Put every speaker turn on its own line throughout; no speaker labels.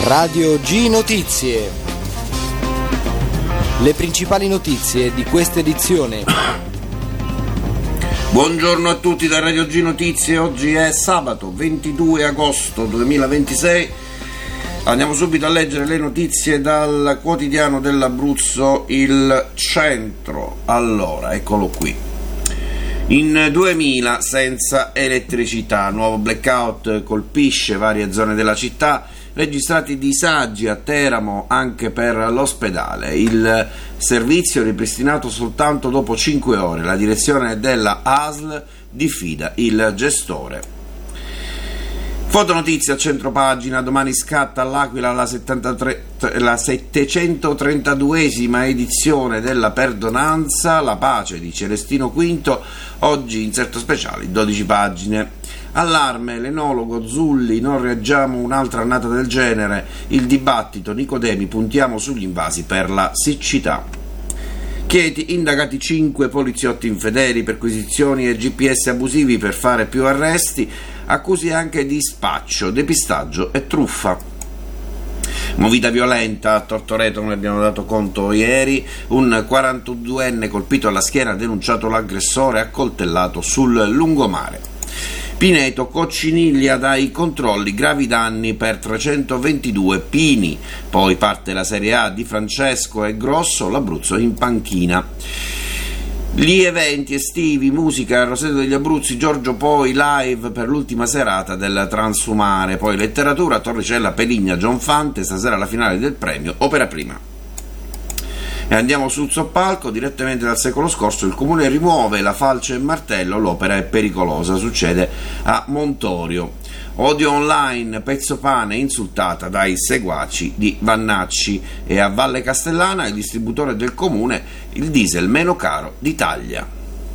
Radio G Notizie. Le principali notizie di questa edizione.
Buongiorno a tutti da Radio G Notizie. Oggi è sabato 22 agosto 2026. Andiamo subito a leggere le notizie dal quotidiano dell'Abruzzo, Il Centro. Allora, eccolo qui. In 2000 senza elettricità, nuovo blackout colpisce varie zone della città, registrati disagi a Teramo anche per l'ospedale. Il servizio ripristinato soltanto dopo 5 ore. La direzione della ASL diffida il gestore. Fotonotizia a centropagina, domani scatta all'Aquila la 732esima edizione della Perdonanza, la pace di Celestino V, oggi inserto speciali, 12 pagine. Allarme, l'enologo Zulli, non reggiamo un'altra annata del genere, il dibattito, Nicodemi, puntiamo sugli invasi per la siccità. Chieti, indagati 5 poliziotti infedeli, perquisizioni e GPS abusivi per fare più arresti, accuse anche di spaccio, depistaggio e truffa. Movita violenta a Tortoreto, ne abbiamo dato conto ieri, un 42enne colpito alla schiena ha denunciato l'aggressore accoltellato sul lungomare. Pineto, Cocciniglia dai controlli, gravi danni per 322 pini. Poi parte la Serie A di Francesco e Grosso, l'Abruzzo in panchina. Gli eventi estivi, musica, Roseto degli Abruzzi, Giorgio Poi live per l'ultima serata del Transumare. Poi letteratura, Torricella, Peligna, John Fante, stasera la finale del premio Opera Prima. E andiamo sul soppalco, direttamente dal secolo scorso, il comune rimuove la falce e martello, l'opera è pericolosa, succede a Montorio. Odio online, Pezzopane insultata dai seguaci di Vannacci, e a Valle Castellana il distributore del comune, il diesel meno caro d'Italia.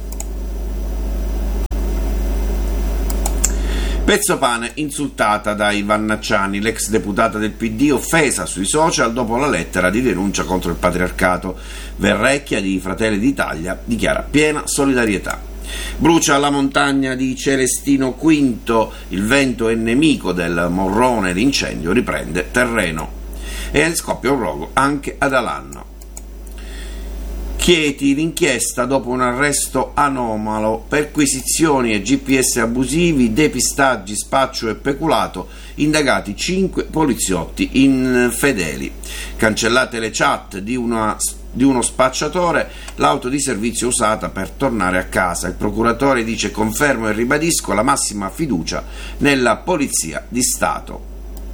Pezzopane insultata dai vannacciani, l'ex deputata del PD offesa sui social dopo la lettera di denuncia contro il patriarcato. Verrecchia di Fratelli d'Italia dichiara piena solidarietà. Brucia la montagna di Celestino V, il vento è nemico del Morrone, l'incendio riprende terreno. E scoppia un rogo anche ad Alanno. Chieti, l'inchiesta dopo un arresto anomalo, perquisizioni e GPS abusivi, depistaggi, spaccio e peculato, indagati 5 poliziotti infedeli. Cancellate le chat di uno spacciatore, l'auto di servizio usata per tornare a casa. Il procuratore dice: confermo e ribadisco la massima fiducia nella Polizia di Stato.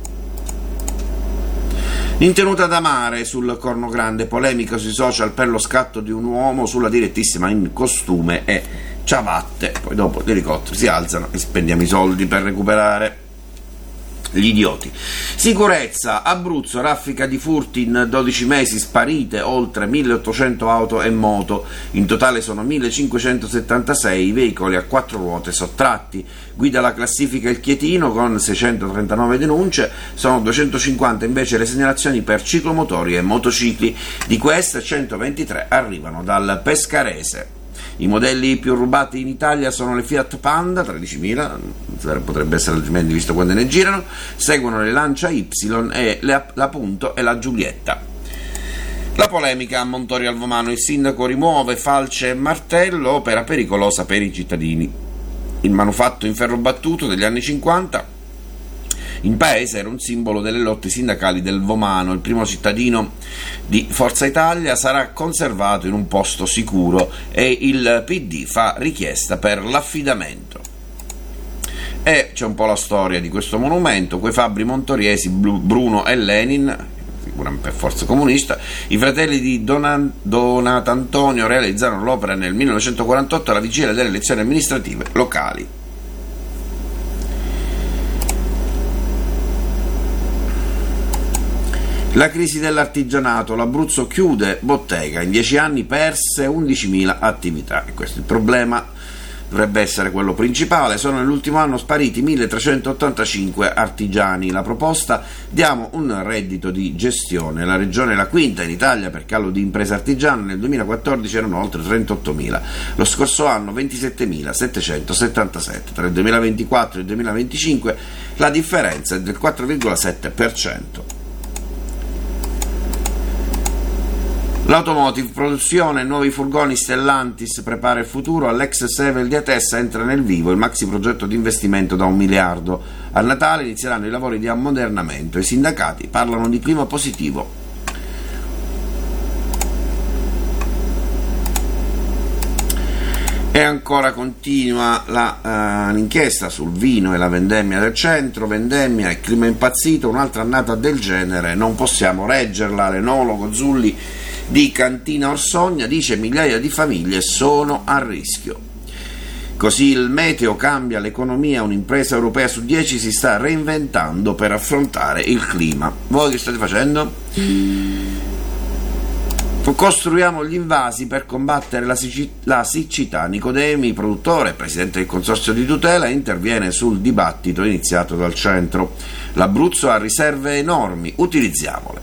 In tenuta da mare sul Corno Grande, polemica sui social per lo scatto di un uomo sulla direttissima in costume e ciabatte. Poi dopo gli elicotteri si alzano e spendiamo i soldi per recuperare gli idioti. Sicurezza, Abruzzo, raffica di furti in 12 mesi, sparite oltre 1800 auto e moto, in totale sono 1576 veicoli a 4 ruote sottratti. Guida la classifica il Chietino con 639 denunce, sono 250 invece le segnalazioni per ciclomotori e motocicli, di queste 123 arrivano dal Pescarese. I modelli più rubati in Italia sono le Fiat Panda, 13.000, potrebbe essere altrimenti visto quando ne girano, seguono le Lancia Y e la Punto e la Giulietta. La polemica a Montorio al Vomano, il sindaco rimuove falce e martello, opera pericolosa per i cittadini. Il manufatto in ferro battuto degli anni 50 in paese era un simbolo delle lotte sindacali del Vomano. Il primo cittadino di Forza Italia sarà conservato in un posto sicuro e il PD fa richiesta per l'affidamento. E c'è un po' la storia di questo monumento, quei fabbri montoriesi Bruno e Lenin, per forza comunista. I fratelli di Donatantonio realizzarono l'opera nel 1948 alla vigilia delle elezioni amministrative locali. La crisi dell'artigianato, l'Abruzzo chiude bottega, in 10 anni perse 11.000 attività, e questo è il problema, dovrebbe essere quello principale. Sono nell'ultimo anno spariti 1.385 artigiani. La proposta: diamo un reddito di gestione. La regione è la quinta in Italia per calo di imprese artigiane, nel 2014 erano oltre 38.000, lo scorso anno 27.777, tra il 2024 e il 2025 la differenza è del 4,7%. L'automotive, produzione, nuovi furgoni Stellantis prepara il futuro, all'ex Sevel di Atessa entra nel vivo il maxi progetto di investimento da 1 miliardo. A Natale inizieranno i lavori di ammodernamento, i sindacati parlano di clima positivo. E ancora continua l'inchiesta sul vino e la vendemmia del centro, vendemmia e clima impazzito, un'altra annata del genere, non possiamo reggerla. L'enologo Zulli di Cantina Orsogna dice migliaia di famiglie sono a rischio. Così il meteo cambia l'economia, un'impresa europea su 10 si sta reinventando per affrontare il clima. Voi che state facendo? Costruiamo gli invasi per combattere la siccità. Nicodemi, produttore e presidente del consorzio di tutela, interviene sul dibattito iniziato dal centro. L'Abruzzo ha riserve enormi, utilizziamole.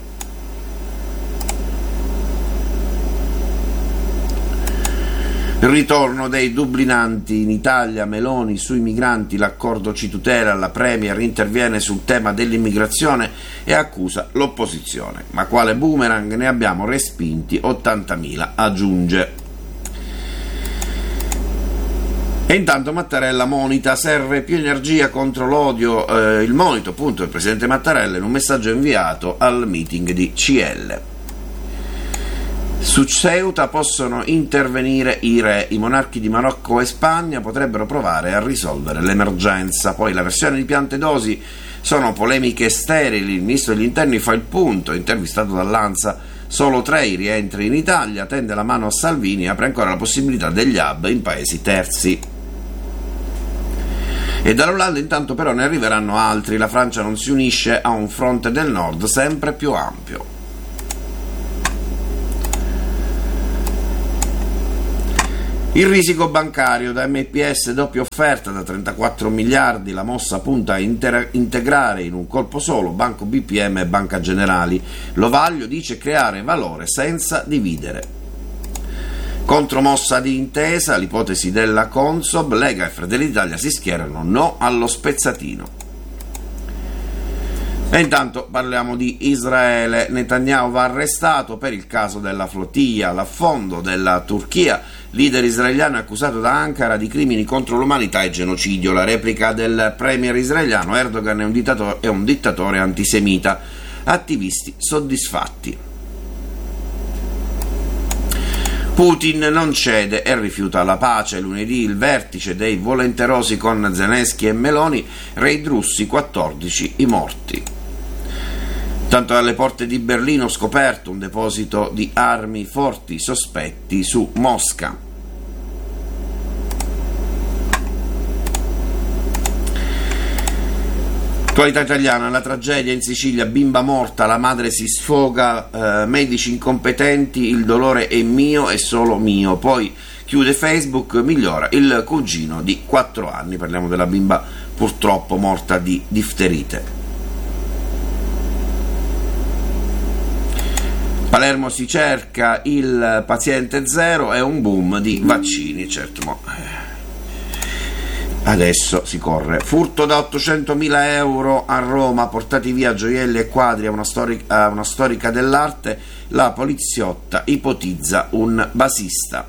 Il ritorno dei dublinanti in Italia, Meloni sui migranti, l'accordo ci tutela, la Premier interviene sul tema dell'immigrazione e accusa l'opposizione. Ma quale boomerang, ne abbiamo respinti 80.000, aggiunge. E intanto Mattarella monita, serve più energia contro l'odio, il monito appunto del presidente Mattarella in un messaggio inviato al meeting di CL. Su Ceuta possono intervenire i re, i monarchi di Marocco e Spagna potrebbero provare a risolvere l'emergenza. Poi la versione di piante dosi sono polemiche sterili, il ministro degli interni fa il punto, intervistato dall'Ansa, solo 3 i rientri in Italia, tende la mano a Salvini e apre ancora la possibilità degli hub in paesi terzi. E dall'Olanda intanto però ne arriveranno altri, la Francia non si unisce a un fronte del nord sempre più ampio. Il risico bancario, da MPS doppia offerta da 34 miliardi, la mossa punta a integrare in un colpo solo Banco BPM e Banca Generali. L'Ovaglio dice creare valore senza dividere. Contromossa di intesa, l'ipotesi della Consob, Lega e Fratelli d'Italia si schierano no allo spezzatino. E intanto parliamo di Israele. Netanyahu va arrestato per il caso della flottiglia, l'affondo della Turchia. Leader israeliano è accusato da Ankara di crimini contro l'umanità e genocidio. La replica del premier israeliano: Erdogan è un dittatore antisemita. Attivisti soddisfatti. Putin non cede e rifiuta la pace. Lunedì il vertice dei volenterosi con Zelensky e Meloni, raid russi 14 i morti. Tanto alle porte di Berlino scoperto un deposito di armi forti sospetti su Mosca. Attualità italiana, la tragedia in Sicilia, bimba morta, la madre si sfoga, medici incompetenti, il dolore è mio e solo mio. Poi chiude Facebook, migliora il cugino di 4 anni, parliamo della bimba purtroppo morta di difterite. Palermo si cerca il paziente zero, è un boom di vaccini, certo. Adesso si corre. Furto da 800.000 euro a Roma, portati via gioielli e quadri a una storica dell'arte, la poliziotta ipotizza un basista.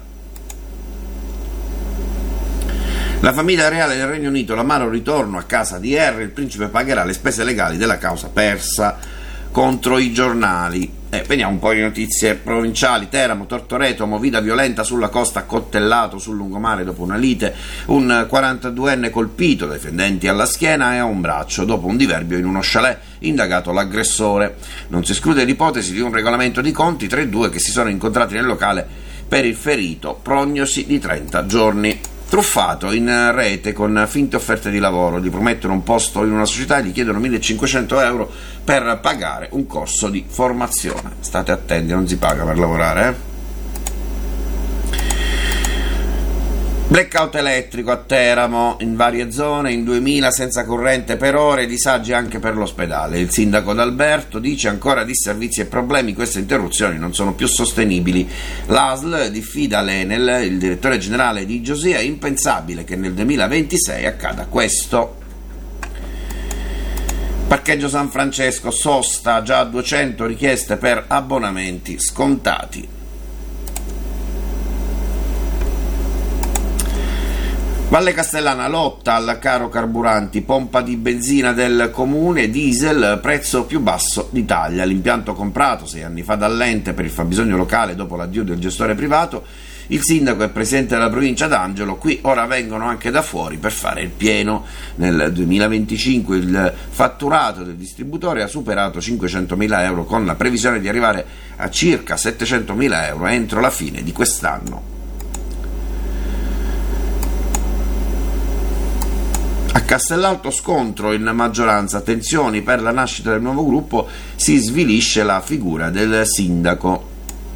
La famiglia reale del Regno Unito, l'amaro ritorno a casa di Harry, il principe pagherà le spese legali della causa persa contro i giornali. Vediamo un po' di notizie provinciali. Teramo, Tortoreto, movida violenta sulla costa, accoltellato sul lungomare dopo una lite, un 42enne colpito dai fendenti alla schiena e a un braccio dopo un diverbio in uno chalet, indagato l'aggressore. Non si esclude l'ipotesi di un regolamento di conti tra i due che si sono incontrati nel locale per il ferito, prognosi di 30 giorni. Truffato in rete con finte offerte di lavoro, gli promettono un posto in una società e gli chiedono 1.500 euro per pagare un corso di formazione. State attenti, non si paga per lavorare, Blackout elettrico a Teramo, in varie zone, in 2000 senza corrente per ore, disagi anche per l'ospedale. Il sindaco D'Alberto dice ancora disservizi e problemi, queste interruzioni non sono più sostenibili. L'ASL diffida l'Enel, il direttore generale di Giosia, è impensabile che nel 2026 accada questo. Parcheggio San Francesco, sosta, già 200 richieste per abbonamenti scontati. Valle Castellana lotta al caro carburanti, pompa di benzina del comune, diesel, prezzo più basso d'Italia. L'impianto comprato 6 anni fa dall'ente per il fabbisogno locale dopo l'addio del gestore privato. Il sindaco è presidente della provincia d'Angelo, qui ora vengono anche da fuori per fare il pieno. Nel 2025 il fatturato del distributore ha superato 500.000 euro con la previsione di arrivare a circa 700.000 euro entro la fine di quest'anno. A Castellalto scontro in maggioranza, tensioni per la nascita del nuovo gruppo, si svilisce la figura del sindaco.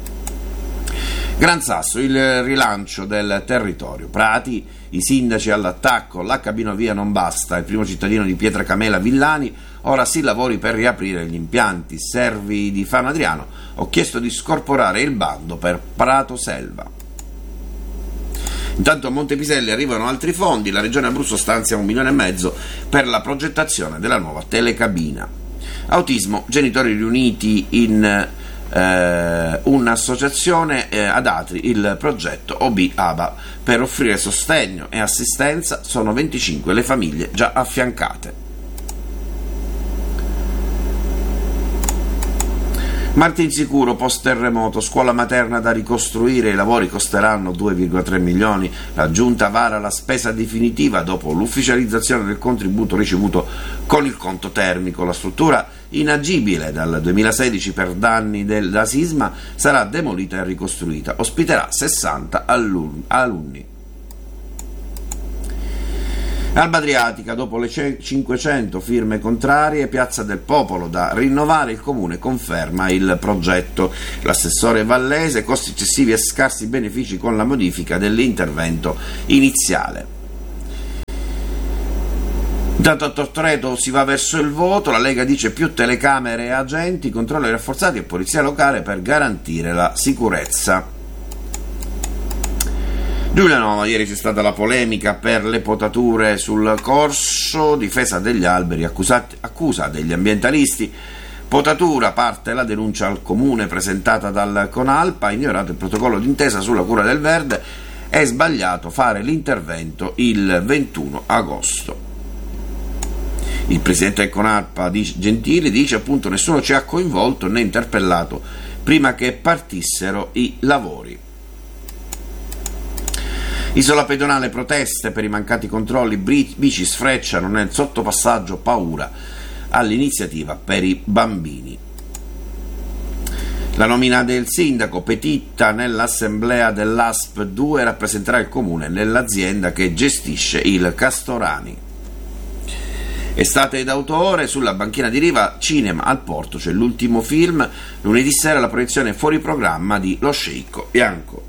Gran Sasso, il rilancio del territorio. Prati, i sindaci all'attacco, la cabinovia non basta, il primo cittadino di Pietracamela Villani, ora si lavori per riaprire gli impianti. Servi di Fano Adriano, ho chiesto di scorporare il bando per Prato Selva. Intanto a Montepiselli arrivano altri fondi, la regione Abruzzo stanzia 1,5 milioni per la progettazione della nuova telecabina. Autismo, genitori riuniti in un'associazione ad Atri, il progetto OB-ABA, per offrire sostegno e assistenza. Sono 25 le famiglie già affiancate. Martinsicuro, post terremoto, scuola materna da ricostruire, i lavori costeranno 2,3 milioni, la giunta vara la spesa definitiva dopo l'ufficializzazione del contributo ricevuto con il conto termico. La struttura, inagibile dal 2016 per danni da sisma, sarà demolita e ricostruita, ospiterà 60 alunni. Alba Adriatica, dopo le 500 firme contrarie, Piazza del Popolo da rinnovare, il comune conferma il progetto. L'assessore Vallese, costi eccessivi e scarsi benefici con la modifica dell'intervento iniziale. Intanto a Tortoreto si va verso il voto, la Lega dice più telecamere e agenti, controlli rafforzati e polizia locale per garantire la sicurezza. Giulianova, ieri c'è stata la polemica per le potature sul corso, difesa degli alberi, accusa degli ambientalisti, potatura, parte la denuncia al comune presentata dal Conalpa, ha ignorato il protocollo d'intesa sulla cura del verde, è sbagliato fare l'intervento il 21 agosto. Il presidente del Conalpa Gentili dice appunto nessuno ci ha coinvolto né interpellato prima che partissero i lavori. Isola pedonale, proteste per i mancati controlli, bici sfrecciano nel sottopassaggio, paura all'iniziativa per i bambini. La nomina del sindaco, Petitta nell'assemblea dell'ASP 2 rappresenterà il comune nell'azienda che gestisce il Castorani. Estate d'autore, sulla banchina di Riva, cinema al Porto, c'è l'ultimo film, lunedì sera la proiezione fuori programma di Lo Sceicco Bianco.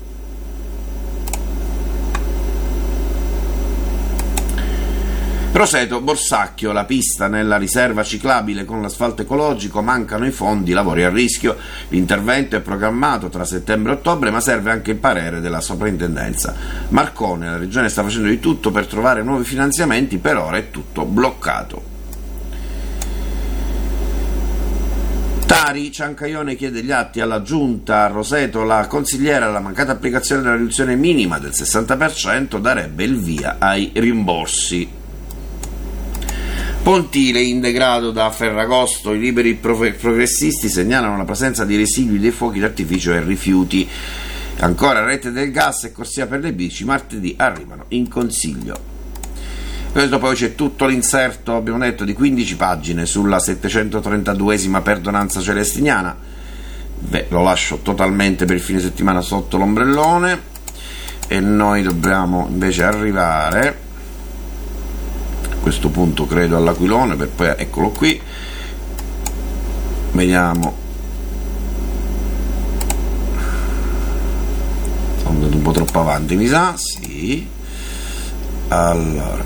Roseto, Borsacchio, la pista nella riserva ciclabile con l'asfalto ecologico, mancano i fondi, lavori a rischio, l'intervento è programmato tra settembre e ottobre ma serve anche il parere della soprintendenza. Marcone, la regione sta facendo di tutto per trovare nuovi finanziamenti, per ora è tutto bloccato. Tari, Ciancaione chiede gli atti alla giunta. A Roseto, la consigliera, la mancata applicazione della riduzione minima del 60% darebbe il via ai rimborsi. Pontile, in degrado da Ferragosto, i liberi progressisti segnalano la presenza di residui dei fuochi d'artificio e rifiuti. Ancora rete del gas e corsia per le bici, martedì arrivano in consiglio. Questo poi c'è tutto l'inserto, abbiamo detto, di 15 pagine sulla 732esima perdonanza celestiniana. Lo lascio totalmente per il fine settimana sotto l'ombrellone e noi dobbiamo invece arrivare questo punto credo all'Aquilone, per poi eccolo qui, vediamo, sono andato un po' troppo avanti mi sa, sì, allora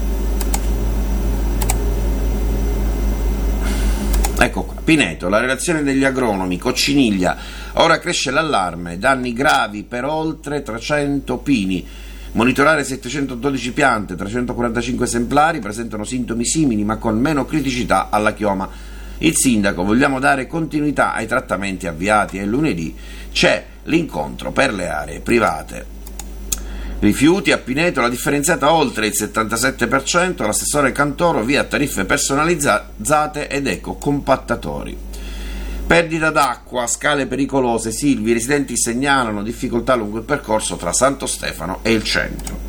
ecco qua, Pineto, la relazione degli agronomi, cocciniglia, ora cresce l'allarme, danni gravi per oltre 300 pini. Monitorare 712 piante, 345 esemplari presentano sintomi simili ma con meno criticità alla chioma. Il sindaco, vogliamo dare continuità ai trattamenti avviati e lunedì c'è l'incontro per le aree private. Rifiuti a Pineto la differenziata oltre il 77%, l'assessore Cantoro via tariffe personalizzate ed ecocompattatori. Perdita d'acqua, scale pericolose, Silvi, i residenti segnalano difficoltà lungo il percorso tra Santo Stefano e il centro.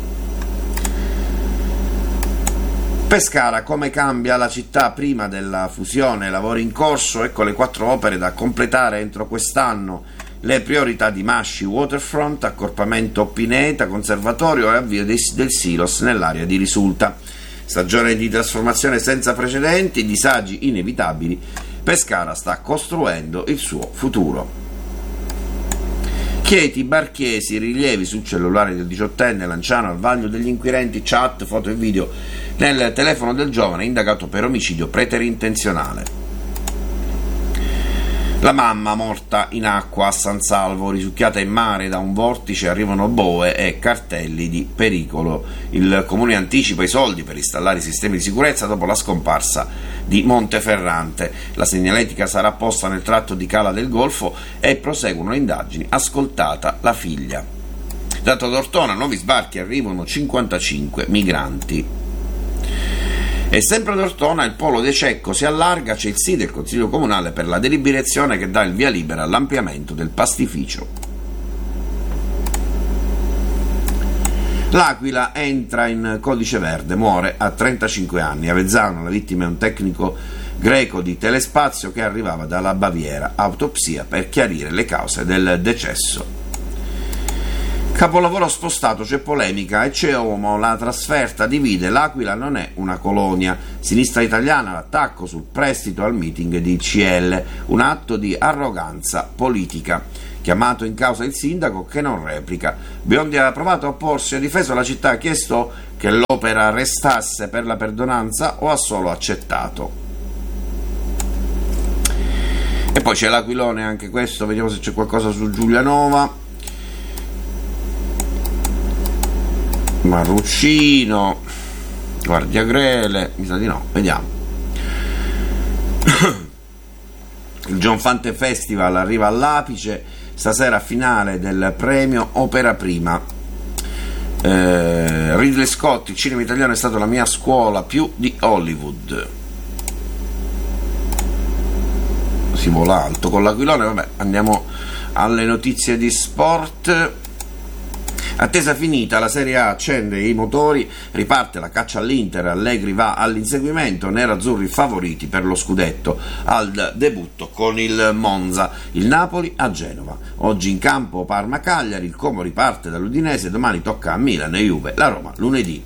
Pescara, come cambia la città prima della fusione, lavori in corso, ecco le 4 opere da completare entro quest'anno. Le priorità di Masci Waterfront, accorpamento Pineta, conservatorio e avvio del silos nell'area di Risulta. Stagione di trasformazione senza precedenti, disagi inevitabili. Pescara sta costruendo il suo futuro. Chieti, Barchiesi, rilievi sul cellulare del 18enne Lanciano al vaglio degli inquirenti, chat, foto e video nel telefono del giovane indagato per omicidio preterintenzionale. La mamma morta in acqua a San Salvo, risucchiata in mare da un vortice, arrivano boe e cartelli di pericolo. Il comune anticipa i soldi per installare i sistemi di sicurezza dopo la scomparsa di Monteferrante. La segnaletica sarà posta nel tratto di Cala del Golfo e proseguono le indagini, ascoltata la figlia. Dato d'Ortona, nuovi sbarchi, arrivano 55 migranti. E sempre ad Ortona il polo De Cecco si allarga, c'è il sì del Consiglio Comunale per la deliberazione che dà il via libera all'ampliamento del pastificio. L'Aquila entra in codice verde, muore a 35 anni. Avezzano, la vittima è un tecnico greco di Telespazio che arrivava dalla Baviera, autopsia per chiarire le cause del decesso. Capolavoro spostato, c'è polemica e c'è Omo, la trasferta divide, l'Aquila non è una colonia. Sinistra italiana, l'attacco sul prestito al meeting di CL, un atto di arroganza politica. Chiamato in causa il sindaco che non replica. Biondi ha provato a opporsi, ha difeso la città, ha chiesto che l'opera restasse per la perdonanza o ha solo accettato. E poi c'è l'Aquilone, anche questo, vediamo se c'è qualcosa su Giulianova. Marruccino, Guardia Grele, mi sa di no, vediamo. Il John Fante Festival arriva all'apice, stasera finale del premio Opera Prima. Ridley Scott, il cinema italiano è stato la mia scuola più di Hollywood. Si vola alto con l'Aquilone. Vabbè, andiamo alle notizie di sport. Attesa finita, la Serie A accende i motori, riparte la caccia all'Inter, Allegri va all'inseguimento, nerazzurri favoriti per lo scudetto al debutto con il Monza, il Napoli a Genova. Oggi in campo Parma-Cagliari, il Como riparte dall'Udinese, domani tocca a Milan e Juve, la Roma lunedì.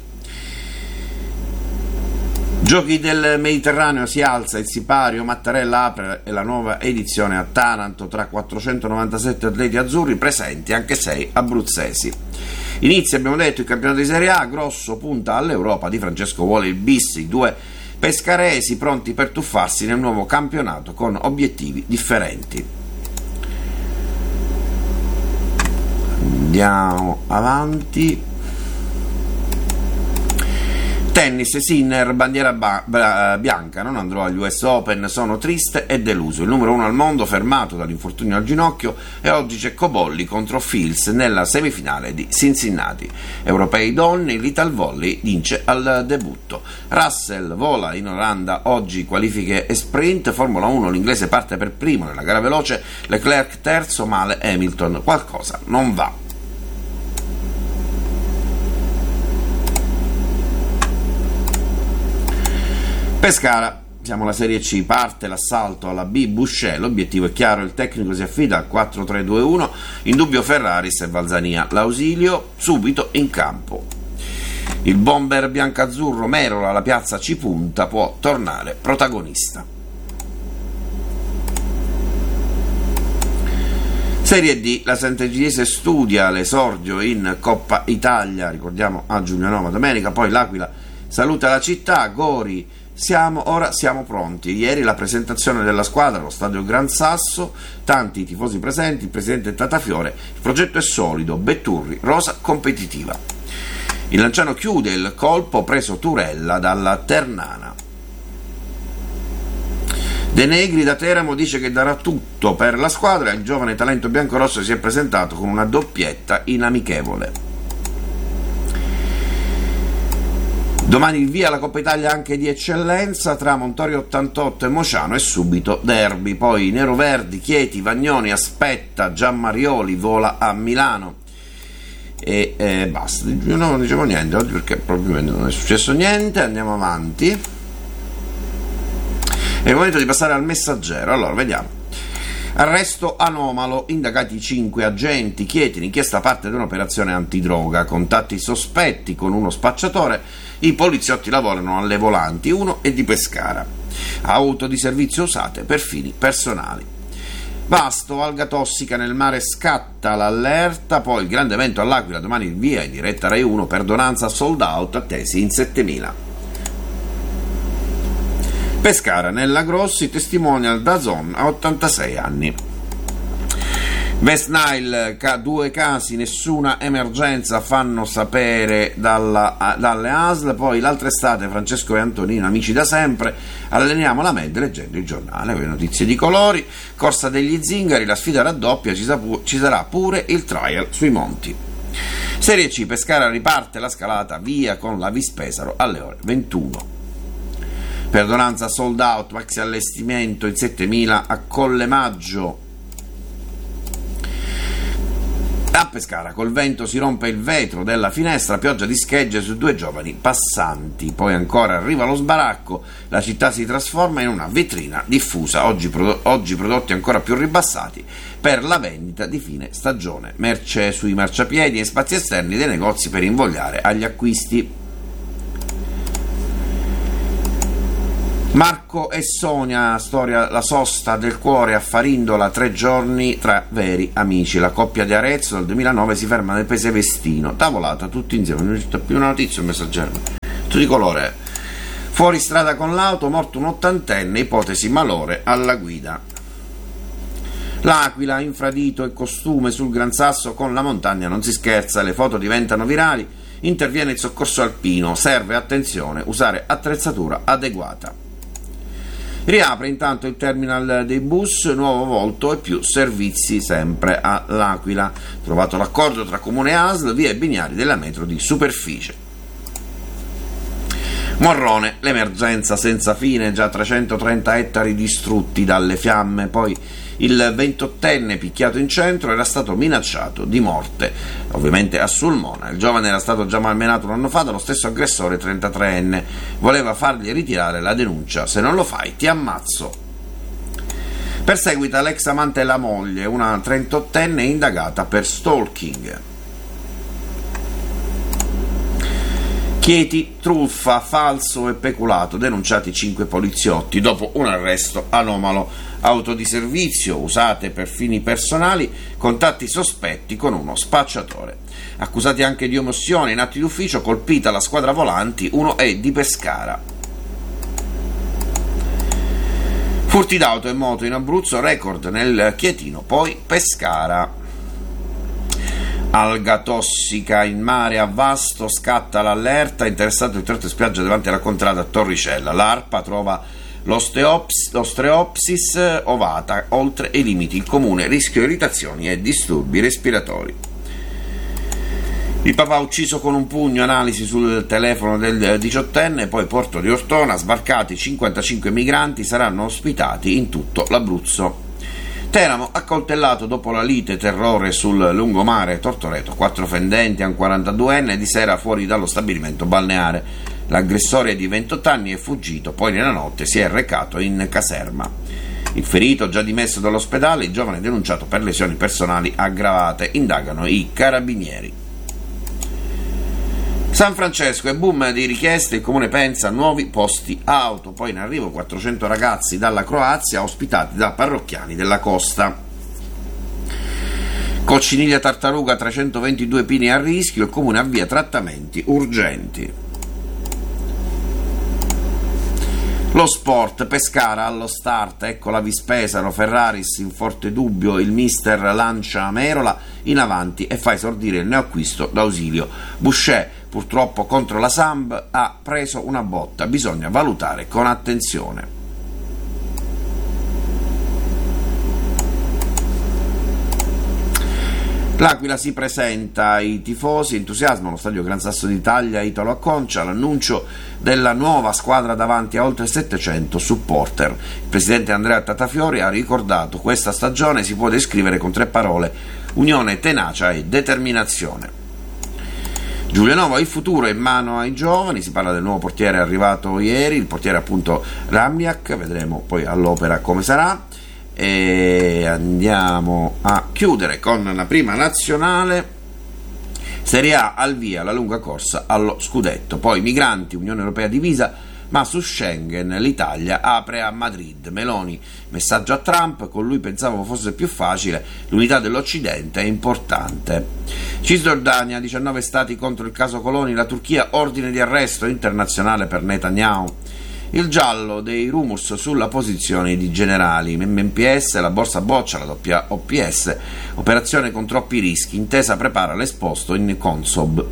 Giochi del Mediterraneo, si alza il sipario, Mattarella apre la nuova edizione a Taranto, tra 497 atleti azzurri presenti anche 6 abruzzesi. Inizia, abbiamo detto, il campionato di Serie A, Grosso punta all'Europa, Di Francesco vuole il bis, i 2 pescaresi pronti per tuffarsi nel nuovo campionato con obiettivi differenti. Andiamo avanti. Tennis, Sinner, bandiera bianca, non andrò agli US Open, sono triste e deluso. Il numero 1 al mondo fermato dall'infortunio al ginocchio e oggi c'è Cobolli contro Fields nella semifinale di Cincinnati. Europei donne, l'Ital Volley vince al debutto. Russell vola in Olanda, oggi qualifiche e sprint. Formula 1, l'inglese parte per primo nella gara veloce, Leclerc terzo, male Hamilton, qualcosa non va. Pescara, siamo alla Serie C, parte l'assalto alla B, Boucher, l'obiettivo è chiaro, il tecnico si affida al 4-3-2-1, in dubbio Ferraris e Valzania, l'ausilio subito in campo. Il bomber biancazzurro Merola, la piazza ci punta, può tornare protagonista. Serie D, la Sant'Egidiese studia l'esordio in Coppa Italia, ricordiamo a Giulianova domenica, poi l'Aquila saluta la città, Gori, siamo pronti. Ieri la presentazione della squadra allo stadio Gran Sasso, tanti tifosi presenti, il presidente Tatafiore, il progetto è solido, Betturri, rosa competitiva. Il Lanciano chiude il colpo preso Turella dalla Ternana. De Negri da Teramo dice che darà tutto per la squadra, il giovane talento biancorosso si è presentato con una doppietta in amichevole. Domani il via alla Coppa Italia anche di eccellenza tra Montorio 88 e Mociano e subito derby, poi Neroverdi, Chieti, Vagnoni aspetta, Gianmarioli vola a Milano e basta. Io non dicevo niente oggi perché probabilmente non è successo niente. Andiamo avanti, è il momento di passare al Messaggero. Allora vediamo. Arresto anomalo, indagati 5 agenti, Chieti, inchiesta parte di un'operazione antidroga, contatti sospetti con uno spacciatore, i poliziotti lavorano alle volanti, uno è di Pescara, auto di servizio usate per fini personali. Vasto, alga tossica nel mare, scatta l'allerta, poi il grande evento all'Aquila, domani il via in diretta Rai 1, perdonanza sold out, attesi in 7.000. Pescara, Nella Grossi, testimonial DAZN a 86 anni. West Nile, 2 casi, nessuna emergenza, fanno sapere dalle ASL. Poi l'altra estate, Francesco e Antonino, amici da sempre, alleniamo la mente leggendo il giornale, con notizie di colori, corsa degli zingari, la sfida raddoppia, ci sarà pure il trial sui monti. Serie C, Pescara riparte la scalata, via con la Vispesaro alle ore 21. Perdonanza sold out, maxi allestimento in 7.000 a Colle Maggio. A Pescara col vento si rompe il vetro della finestra, pioggia di schegge su 2 giovani passanti. Poi ancora arriva lo sbaracco, la città si trasforma in una vetrina diffusa, oggi prodotti ancora più ribassati per la vendita di fine stagione, merce sui marciapiedi e spazi esterni dei negozi per invogliare agli acquisti. Marco e Sonia, storia la sosta del cuore a Farindola, 3 giorni tra veri amici. La coppia di Arezzo dal 2009 si ferma nel paese Vestino, tavolata tutti insieme. Non c'è più una notizia, un messaggero, tutto di colore. Fuori strada con l'auto, morto un 80enne, ipotesi malore alla guida. L'Aquila, infradito e costume sul Gran Sasso, con la montagna non si scherza, le foto diventano virali, interviene il soccorso alpino, serve attenzione, usare attrezzatura adeguata. Riapre intanto il terminal dei bus, nuovo volto e più servizi sempre all'Aquila. Trovato l'accordo tra Comune e ASL, via i binari della metro di superficie. Morrone, l'emergenza senza fine, già 330 ettari distrutti dalle fiamme. Poi il 28enne picchiato in centro era stato minacciato di morte, ovviamente a Sulmona. Il giovane era stato già malmenato un anno fa dallo stesso aggressore 33enne, voleva fargli ritirare la denuncia: se non lo fai ti ammazzo. Perseguita l'ex amante e la moglie, una 38enne indagata per stalking. Chieti, truffa, falso e peculato, denunciati 5 poliziotti dopo un arresto anomalo. Auto di servizio usate per fini personali, contatti sospetti con uno spacciatore. Accusati anche di omissione in atti d'ufficio, colpita la squadra volanti, uno è di Pescara. Furti d'auto e moto in Abruzzo, record nel Chietino, poi Pescara. Alga tossica in mare a Vasto, scatta l'allerta, interessato il tratto di spiaggia davanti alla contrada a Torricella. L'ARPA trova l'ostreopsis ovata oltre i limiti. Il comune, rischio irritazioni e disturbi respiratori. Il papà ucciso con un pugno, analisi sul telefono del 18enne. Poi Porto di Ortona, sbarcati 55 migranti, saranno ospitati in tutto l'Abruzzo. Teramo, accoltellato dopo la lite, terrore sul lungomare Tortoreto, 4 fendenti a un 42enne di sera fuori dallo stabilimento balneare. L'aggressore di 28 anni è fuggito, poi nella notte si è recato in caserma. Il ferito, già dimesso dall'ospedale, il giovane denunciato per lesioni personali aggravate, indagano i carabinieri. San Francesco e boom di richieste, il comune pensa a nuovi posti auto, poi in arrivo 400 ragazzi dalla Croazia ospitati da parrocchiani della costa. Cocciniglia Tartaruga, 322 pini a rischio, il comune avvia trattamenti urgenti. Lo sport, Pescara allo start, ecco la Vispesaro, Ferraris in forte dubbio, il mister lancia Merola in avanti e fa esordire il neoacquisto d'Ausilio. Boucher, purtroppo contro la Samb, ha preso una botta, bisogna valutare con attenzione. L'Aquila si presenta ai tifosi, entusiasmo allo stadio Gran Sasso d'Italia Italo Acconcia, l'annuncio della nuova squadra davanti a oltre 700 supporter. Il presidente Andrea Tatafiori ha ricordato: questa stagione si può descrivere con 3 parole: unione, tenacia e determinazione. Giulianova, il futuro è in mano ai giovani, si parla del nuovo portiere arrivato ieri, il portiere appunto Ramiak, vedremo poi all'opera come sarà. E andiamo a chiudere con la prima nazionale. Serie A al via la lunga corsa allo scudetto, poi migranti, Unione Europea divisa, ma su Schengen l'Italia apre a Madrid. Meloni, messaggio a Trump: con lui pensavo fosse più facile, l'unità dell'Occidente è importante. Cisgiordania, 19 stati contro il caso Coloni, la Turchia ordine di arresto internazionale per Netanyahu. Il giallo dei rumors sulla posizione di generali, MPS, la borsa boccia la doppia OPS, operazione con troppi rischi, intesa prepara l'esposto in Consob.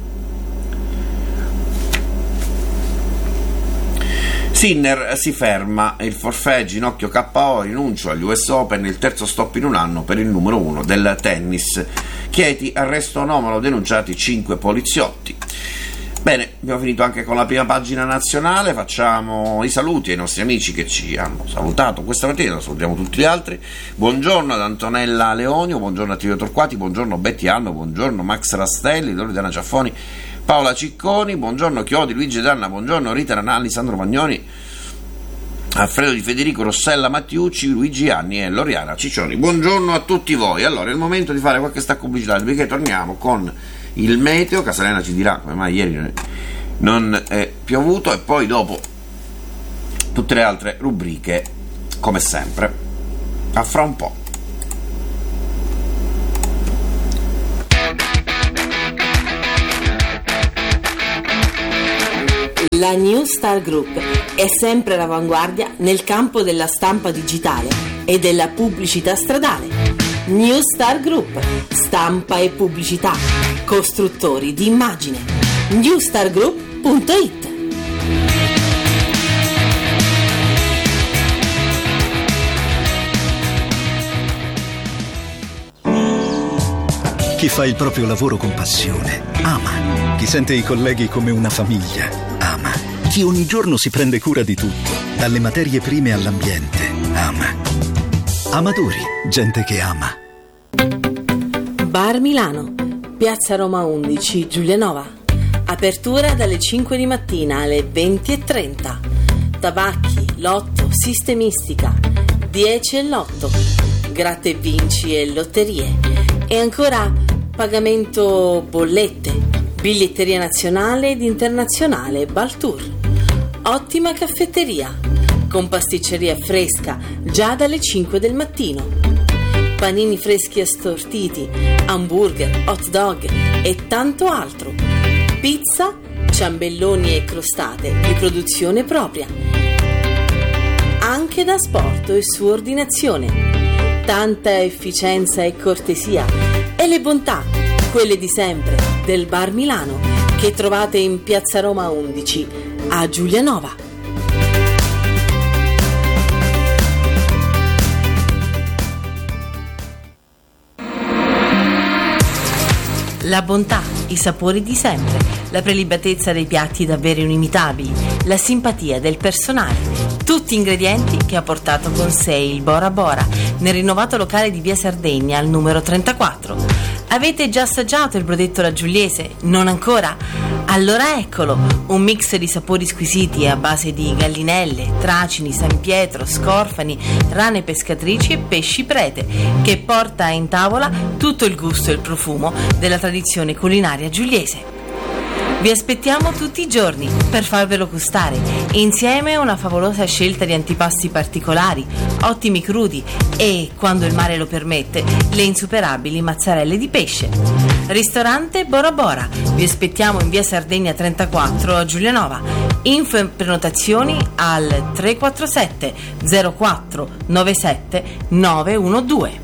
Sinner si ferma, il forfait ginocchio KO, rinuncio agli US Open, il terzo stop in un anno per il numero 1 del tennis. Chieti, arresto anomalo, denunciati 5 poliziotti. Bene, abbiamo finito anche con la prima pagina nazionale, facciamo i saluti ai nostri amici che ci hanno salutato questa mattina, salutiamo tutti gli altri. Buongiorno ad Antonella Leonio, buongiorno a Tiro Torquati, buongiorno Betty Anno, buongiorno Max Rastelli, Loredana Ciaffoni, Paola Cicconi, buongiorno Chiodi, Luigi Danna, buongiorno Rita Ranalli, Sandro Magnoni, Alfredo Di Federico, Rossella Mattiucci, Luigi Anni e Loriana Ciccioni. Buongiorno a tutti voi. Allora è il momento di fare qualche stacco pubblicitario, perché torniamo con il meteo. Casalena ci dirà come mai ieri non è piovuto, e poi dopo tutte le altre rubriche come sempre. A fra un po'.
La New Star Group è sempre all'avanguardia nel campo della stampa digitale e della pubblicità stradale. New Star Group, stampa e pubblicità, costruttori di immagine. newstargroup.it.
Chi fa il proprio lavoro con passione ama. Chi sente i colleghi come una famiglia ama. Chi ogni giorno si prende cura di tutto, dalle materie prime all'ambiente, ama. Amadori, gente che ama.
Bar Milano, Piazza Roma 11, Giulianova. Apertura dalle 5 di mattina alle 20:30. Tabacchi, lotto, sistemistica, 10 e lotto, gratta e vinci e lotterie. E ancora pagamento bollette, biglietteria nazionale ed internazionale Baltour. Ottima caffetteria, con pasticceria fresca già dalle 5 del mattino. Panini freschi assortiti, hamburger, hot dog e tanto altro. Pizza, ciambelloni e crostate di produzione propria. Anche da sport e su ordinazione. Tanta efficienza e cortesia e le bontà, quelle di sempre, del Bar Milano, che trovate in Piazza Roma 11 a Giulianova. La bontà, i sapori di sempre, la prelibatezza dei piatti davvero inimitabili, la simpatia del personale, tutti ingredienti che ha portato con sé il Bora Bora nel rinnovato locale di Via Sardegna al numero 34. Avete già assaggiato il brodetto alla Giuliese? Non ancora? Allora eccolo, un mix di sapori squisiti a base di gallinelle, tracini, San Pietro, scorfani, rane pescatrici e pesci prete, che porta in tavola tutto il gusto e il profumo della tradizione culinaria giuliese. Vi aspettiamo tutti i giorni per farvelo gustare, insieme a una favolosa scelta di antipasti particolari, ottimi crudi e, quando il mare lo permette, le insuperabili mozzarelle di pesce. Ristorante Bora Bora, vi aspettiamo in Via Sardegna 34 a Giulianova. Info e prenotazioni al 347 04 97 912.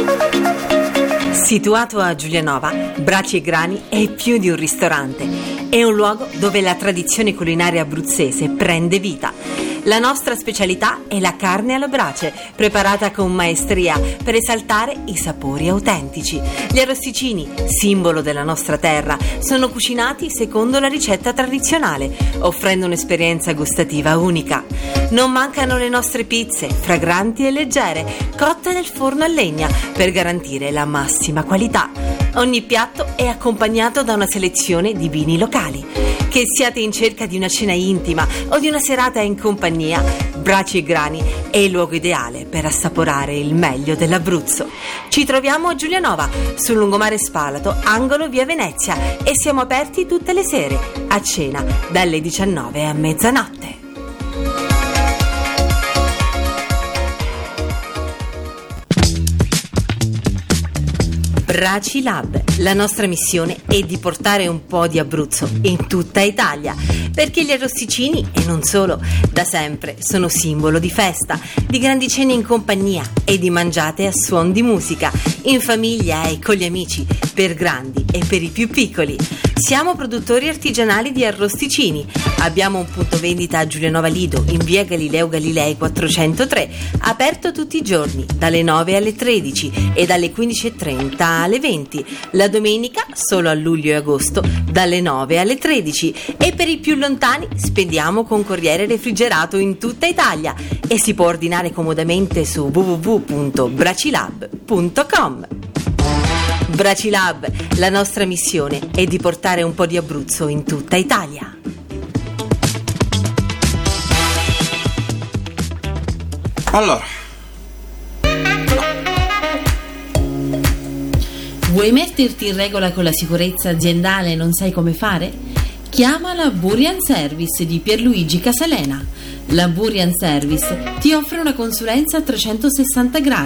Situato a Giulianova, Braci e Grani è più di un ristorante. è un luogo dove la tradizione culinaria abruzzese prende vita. La nostra specialità è la carne alla brace, preparata con maestria per esaltare i sapori autentici. Gli arrosticini, simbolo della nostra terra, sono cucinati secondo la ricetta tradizionale, offrendo un'esperienza gustativa unica. Non mancano le nostre pizze, fragranti e leggere, cotte nel forno a legna, per garantire la massima qualità. Ogni piatto è accompagnato da una selezione di vini locali. Che siate in cerca di una cena intima o di una serata in compagnia, Braci e Grani è il luogo ideale per assaporare il meglio dell'Abruzzo. Ci troviamo a Giulianova, sul lungomare Spalato, angolo via Venezia, e siamo aperti tutte le sere, a cena dalle 19 a mezzanotte. Braci Lab. La nostra missione è di portare un po' di Abruzzo in tutta Italia, perché gli arrosticini, e non solo, da sempre sono simbolo di festa, di grandi cene in compagnia e di mangiate a suon di musica, in famiglia e con gli amici, per grandi e per i più piccoli. Siamo produttori artigianali di arrosticini. Abbiamo un punto vendita a Giulianova Lido, in via Galileo Galilei 403, aperto tutti i giorni, dalle 9 alle 13 e dalle 15:30 alle 20. La domenica, solo a luglio e agosto, dalle 9 alle 13. E per i più lontani spediamo con corriere refrigerato in tutta Italia e si può ordinare comodamente su www.bracilab.com. Bracilab, la nostra missione è di portare un po' di Abruzzo in tutta Italia.
Allora,
vuoi metterti in regola con la sicurezza aziendale e non sai come fare? Chiama la Burian Service di Pierluigi Casalena. La Burian Service ti offre una consulenza a 360 gradi